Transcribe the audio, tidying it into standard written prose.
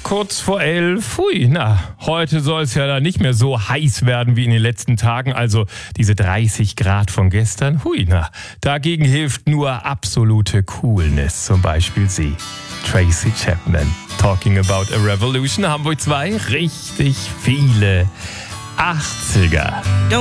Kurz vor 11. Hui, heute soll es ja da nicht mehr so heiß werden wie in den letzten Tagen. Also diese 30 Grad von gestern. Hui, dagegen hilft nur absolute Coolness. Zum Beispiel sie, Tracy Chapman. Talking about a Revolution. Hamburg 2. Richtig viele 80er.